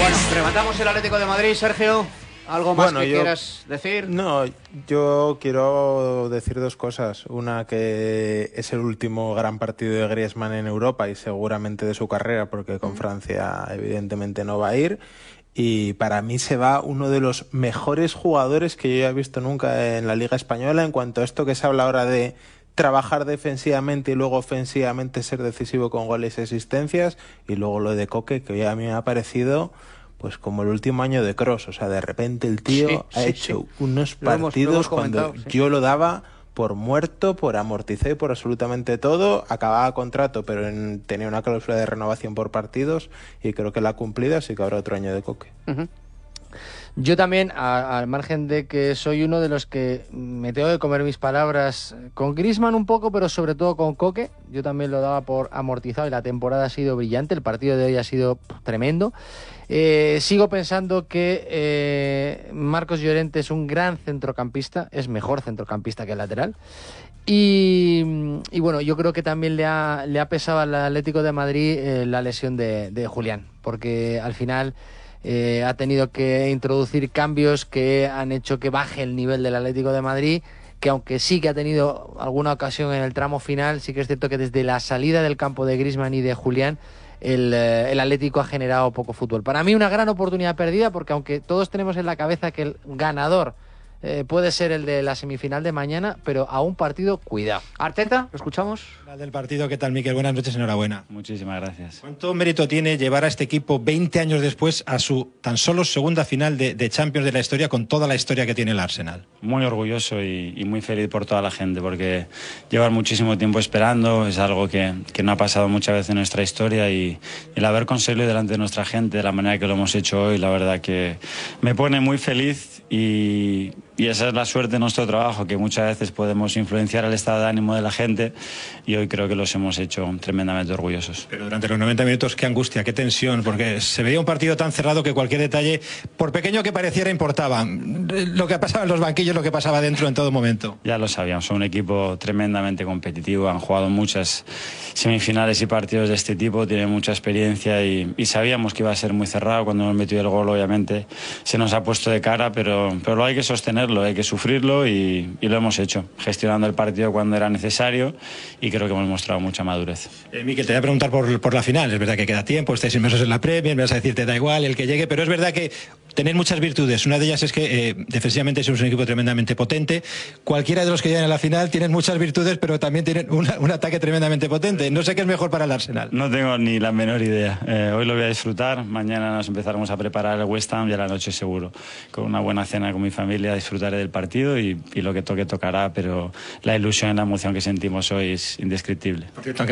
Bueno, rematamos el Atlético de Madrid, Sergio. ¿Algo más que quieras decir? No, yo quiero decir dos cosas. Una, que es el último gran partido de Griezmann en Europa y seguramente de su carrera, porque con Francia evidentemente no va a ir. Y para mí se va uno de los mejores jugadores que yo he visto nunca en la Liga Española en cuanto a esto que se habla ahora de trabajar defensivamente y luego ofensivamente ser decisivo con goles y asistencias. Y luego lo de Koke, que a mí me ha parecido pues como el último año de Kroos. O sea, de repente el tío ha hecho unos partidos cuando yo lo daba por muerto, por amortizado y por absolutamente todo. Acababa contrato, pero tenía una cláusula de renovación por partidos y creo que la ha cumplido, así que habrá otro año de Koke. Yo también, al margen de que soy uno de los que me tengo que comer mis palabras con Griezmann un poco, pero sobre todo con Koke, yo también lo daba por amortizado y la temporada ha sido brillante, el partido de hoy ha sido tremendo. Sigo pensando que Marcos Llorente es un gran centrocampista, es mejor centrocampista que el lateral. Y bueno, yo creo que también le ha pesado al Atlético de Madrid la lesión de Julián, porque al final ha tenido que introducir cambios que han hecho que baje el nivel del Atlético de Madrid, que aunque sí que ha tenido alguna ocasión en el tramo final, sí que es cierto que desde la salida del campo de Griezmann y de Julián el Atlético ha generado poco fútbol. Para mí una gran oportunidad perdida, porque aunque todos tenemos en la cabeza que el ganador puede ser el de la semifinal de mañana, pero a un partido, cuidado. Arteta, ¿lo escuchamos? Del partido, ¿qué tal, Miquel? Buenas noches, enhorabuena. Muchísimas gracias. ¿Cuánto mérito tiene llevar a este equipo 20 años después a su tan solo segunda final de Champions de la historia, con toda la historia que tiene el Arsenal? Muy orgulloso y muy feliz por toda la gente, porque llevar muchísimo tiempo esperando es algo que no ha pasado muchas veces en nuestra historia, y el haber conseguido delante de nuestra gente de la manera que lo hemos hecho hoy, la verdad que me pone muy feliz, y esa es la suerte de nuestro trabajo, que muchas veces podemos influenciar el estado de ánimo de la gente, y hoy creo que los hemos hecho tremendamente orgullosos. Pero durante los 90 minutos, qué angustia, qué tensión, porque se veía un partido tan cerrado que cualquier detalle, por pequeño que pareciera, importaba. Lo que pasaba en los banquillos, lo que pasaba dentro en todo momento. Ya lo sabíamos, son un equipo tremendamente competitivo, han jugado muchas semifinales y partidos de este tipo, tienen mucha experiencia, y sabíamos que iba a ser muy cerrado. Cuando hemos metido el gol, obviamente se nos ha puesto de cara, pero lo hay que sostenerlo, hay que sufrirlo, y lo hemos hecho, gestionando el partido cuando era necesario, y creo que hemos mostrado mucha madurez. Miquel, te voy a preguntar por la final. Es verdad que queda tiempo, estáis inmersos en la Premier, me vas a decir te da igual el que llegue, pero es verdad que tenéis muchas virtudes. Una de ellas es que defensivamente sois un equipo tremendamente potente. Cualquiera de los que llegan a la final tienen muchas virtudes, pero también tienen un ataque tremendamente potente. No sé qué es mejor para el Arsenal. No tengo ni la menor idea. Hoy lo voy a disfrutar, mañana nos empezaremos a preparar el West Ham, y a la noche seguro, con una buena cena con mi familia, disfrutaré del partido, y lo que toque tocará, pero la ilusión y la emoción que sentimos hoy es indescriptible. Por cierto,